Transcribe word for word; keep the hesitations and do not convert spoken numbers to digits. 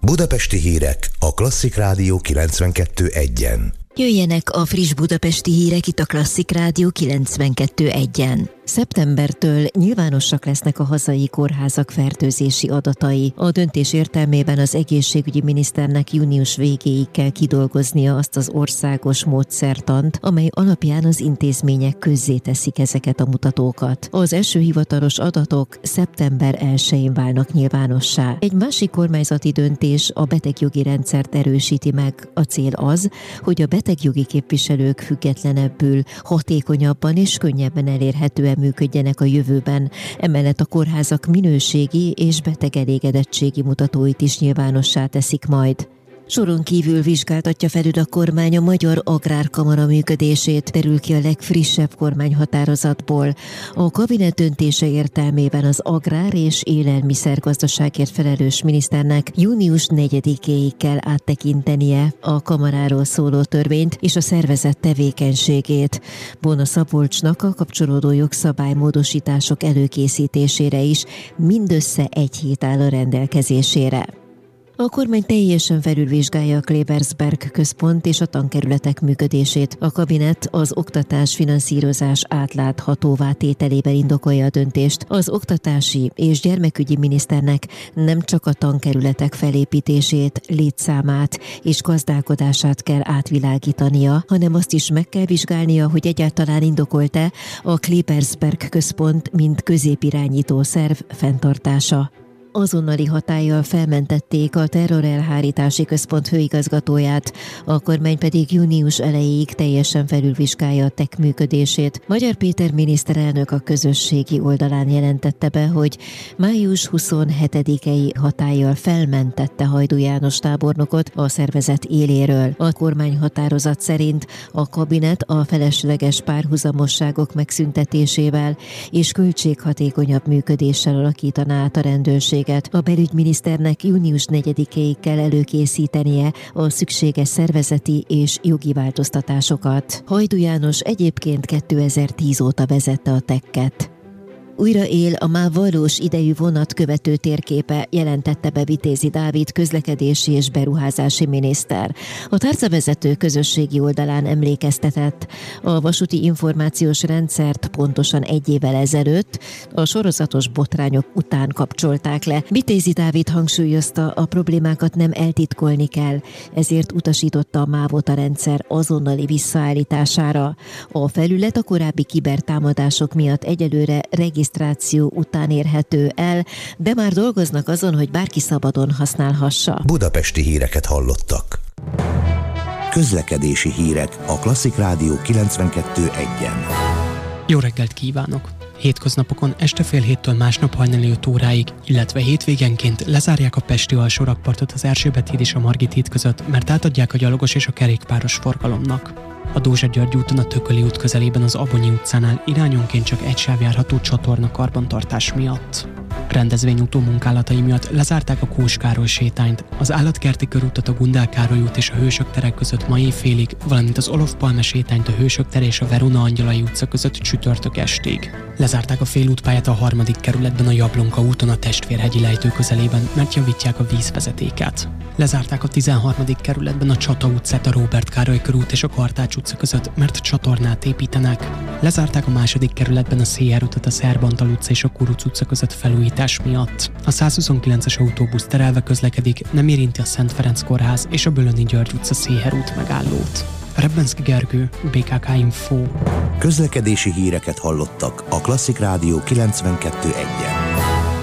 Budapesti hírek a Klasszik Rádió kilencvenkettő egyen. Jöjjenek a friss budapesti hírek itt a Klasszik Rádió kilencvenkettő egyen. Szeptembertől nyilvánosak lesznek a hazai kórházak fertőzési adatai. A döntés értelmében az egészségügyi miniszternek június végéig kell kidolgoznia azt az országos módszertant, amely alapján az intézmények közzéteszik ezeket a mutatókat. Az első hivatalos adatok szeptember elsején válnak nyilvánossá. Egy másik kormányzati döntés a betegjogi rendszert erősíti meg. A cél az, hogy a betegjogi képviselők függetlenebbül, hatékonyabban és könnyebben elérhetően működjenek a jövőben. Emellett a kórházak minőségi és betegelégedettségi mutatóit is nyilvánossá teszik majd. Soron kívül vizsgáltatja felül a kormány a Magyar Agrárkamara működését, derül ki a legfrissebb kormányhatározatból. A kabinet döntése értelmében az agrár- és élelmiszergazdaságért felelős miniszternek június negyedikéig kell áttekintenie a kamaráról szóló törvényt és a szervezet tevékenységét. Bóna Szabolcsnak a kapcsolódó jogszabálymódosítások előkészítésére is mindössze egy hét áll a rendelkezésére. A kormány teljesen felülvizsgálja a Klebersberg központ és a tankerületek működését. A kabinet az oktatás finanszírozás átláthatóvá tételében indokolja a döntést. Az oktatási és gyermekügyi miniszternek nem csak a tankerületek felépítését, létszámát és gazdálkodását kell átvilágítania, hanem azt is meg kell vizsgálnia, hogy egyáltalán indokolt-e a Klebersberg központ, mint középirányító szerv fenntartása. Azonnali hatállyal felmentették a terrorelhárítási központ főigazgatóját, a kormány pedig június elejéig teljesen felülvizsgálja a té e ká működését. Magyar Péter miniszterelnök a közösségi oldalán jelentette be, hogy május huszonhetedikei hatállyal felmentette Hajdú János tábornokot a szervezet éléről. A kormányhatározat szerint a kabinet a felesleges párhuzamosságok megszüntetésével és költséghatékonyabb működéssel alakítaná át a rendőrség. A belügyminiszternek június negyedikéig kell előkészítenie a szükséges szervezeti és jogi változtatásokat. Hajdú János egyébként kétezer-tíz óta vezette a té e ká-t. Újra él a már valós idejű vonat követő térképe, jelentette be Vitézi Dávid közlekedési és beruházási miniszter. A tárcavezető közösségi oldalán emlékeztetett, a vasúti információs rendszert pontosan egy évvel ezelőtt a sorozatos botrányok után kapcsolták le. Vitézi Dávid hangsúlyozta, a problémákat nem eltitkolni kell, ezért utasította a mávot a rendszer azonnali visszaállítására. A felület a korábbi kibertámadások miatt egyelőre regisztrált regisztráció után érhető el, de már dolgoznak azon, hogy bárki szabadon használhassa. Budapesti híreket hallottak. Közlekedési hírek a Klasszik Rádió kilencvenkettő egyen. Jó reggelt kívánok! Hétköznapokon este fél héttől másnap hajnali öt óráig, illetve hétvégenként lezárják a pesti alsó rakpartot az Erzsébet híd és a Margit híd között, mert átadják a gyalogos és a kerékpáros forgalomnak. A Dózsa-György úton a Tököli út közelében az Abonyi utcánál irányonként csak egy sáv járható csatorna karbantartás miatt. Rendezvényútó munkálatai miatt lezárták a Kós Károly sétányt, az Állatkerti körútat a Gundel Károly út és a Hősök tere között ma éjfélig, valamint az Olof Palme sétányt a Hősök tere és a Verona Angyalai utca között csütörtök estig. Lezárták a félútpályát a harmadik kerületben a Jablonka úton a Testvérhegyi lejtő közelében, mert javítják a vízvezetéket. Lezárták a tizenharmadik kerületben a Csata utcát a Róbert Károly körút és a Kartács utca között, mert csatornát építenek. Lezárták a második kerületben a Széjár utat a Szerb Antal utca és a Kuruc utca között felújítás miatt. A százhuszonkilences autóbusz terelve közlekedik, nem érinti a Szent Ferenc kórház és a Bölöni György utca Széher út megállót. Rebenszky Gergő, bé ká ká Info. Közlekedési híreket hallottak a Klasszik Rádió kilencvenkettő egyen.